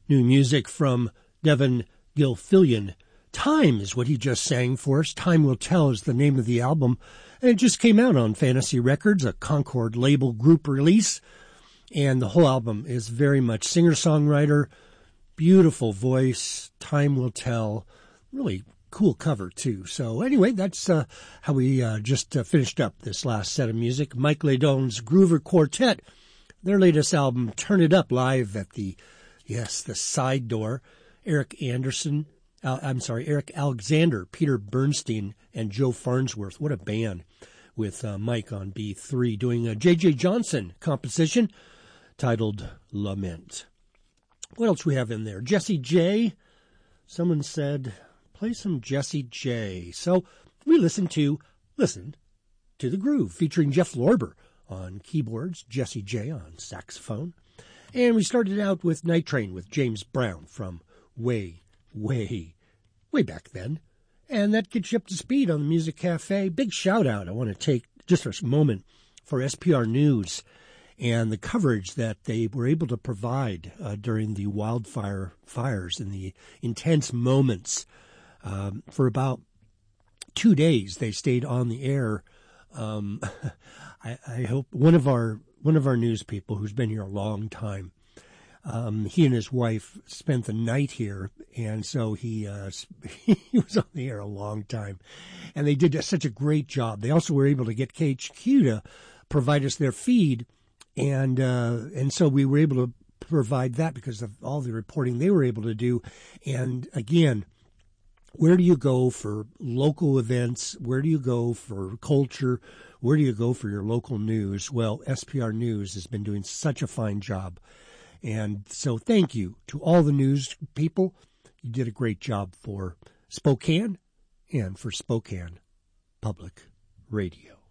New music from Devin Gilfillian. Time is what he just sang for us. Time Will Tell is the name of the album. And it just came out on Fantasy Records, a Concord label group release. And the whole album is very much singer-songwriter, beautiful voice, Time Will Tell. Really cool cover, too. So anyway, that's how we just finished up this last set of music. Mike Ledon's Groover Quartet, their latest album, Turn It Up, live at the Side Door. Eric Alexander, Peter Bernstein, and Joe Farnsworth. What a band, with Mike on B3 doing a J.J. Johnson composition titled Lament. What else we have in there? Jessie J. Someone said, play some Jessie J. So we listened to the Groove, featuring Jeff Lorber on keyboards, Jessie J on saxophone. And we started out with Night Train with James Brown from way back then. And that gets you up to speed on the Music Cafe. Big shout out. I want to take just a moment for SPR News and the coverage that they were able to provide during the wildfire fires and the intense moments. For about 2 days, they stayed on the air. I hope one of our news people who's been here a long time, he and his wife spent the night here, and so he was on the air a long time, and they did such a great job. They also were able to get KHQ to provide us their feed, and so we were able to provide that because of all the reporting they were able to do. And again, where do you go for local events? Where do you go for culture? Where do you go for your local news? Well, SPR News has been doing such a fine job. And so thank you to all the news people. You did a great job for Spokane and for Spokane Public Radio.